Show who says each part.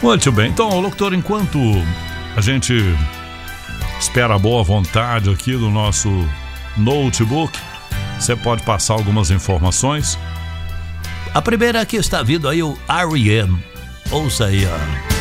Speaker 1: Muito bem, então, locutor, enquanto a gente espera a boa vontade aqui do nosso notebook, você pode passar algumas informações.
Speaker 2: A primeira que está vindo aí, o R.E.M. Ouça aí, ó.